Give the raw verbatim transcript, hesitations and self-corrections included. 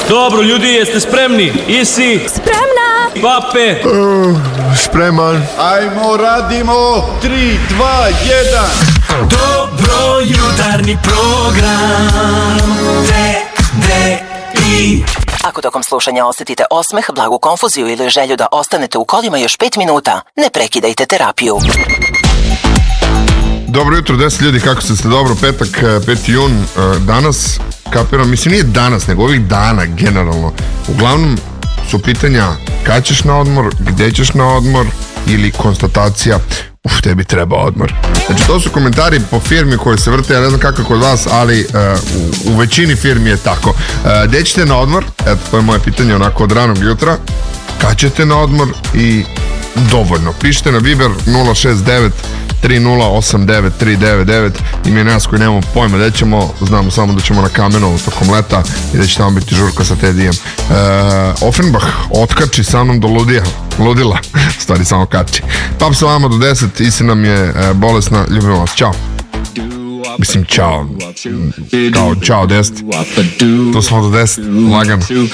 Dobro, ljudi, jeste spremni? Isi? Spremna! Pape? Uh, spreman. Ajmo, radimo, tri, dva, jedan. Dobro jutarnji program T D I. Ako tokom slušanja osjetite osmeh, blagu konfuziju ili želju da ostanete u kolima još pet minuta, ne prekidajte terapiju. Dobro jutro, deset ljudi, kako ste? Dobro, petak, peti jun, danas, kapiram, mislim nije danas, nego ovih dana generalno. Uglavnom su pitanja kad ćeš na odmor, gdje ćeš na odmor ili konstatacija uf, tebi treba odmor. Znači, to su komentari po firmi koje se vrte, ja ne znam kako je kod vas, ali uh, u, u većini firmi je tako. Uh, gdje ćete na odmor? Eto, to je moje pitanje onako od ranog jutra. Kad ćete na odmor i dovoljno. Pišite na Viber nula šest devet tri nula osam devet tri devet devet. Ime nas koji nemamo pojma gdje ćemo, znamo samo da ćemo na Kamenovu tokom leta i da će tamo biti žurka sa Tedijem. Uh, Offenbach otkači sa mnom do ludija. Ludila, stvari samo kači. Pap sa vama do deset, Isi nam je uh, bolesna, ljubimo vas, čao. Mislim, čao. Kao, čao, deset. To smo do deset, lagano.